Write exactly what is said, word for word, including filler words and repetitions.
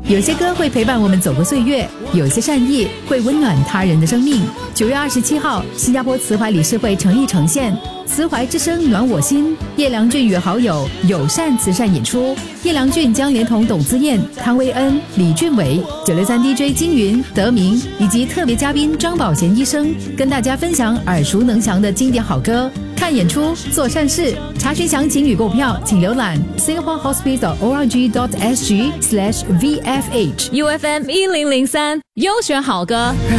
有些歌会陪伴我们走过岁月，有些善意会温暖他人的生命。九月二十七号，新加坡慈怀理事会诚意呈现慈怀之声暖我心，叶良俊与好友友善慈善演出。叶良俊将连同董姿燕、康威恩、李俊伟、九六三 D J 金云、德明以及特别嘉宾张宝贤医生，跟大家分享耳熟能详的经典好歌。看演出，做善事。查询详情与购票，请浏览 singapore hospital org dot s g slash v f h U F M 一零零三优选好歌。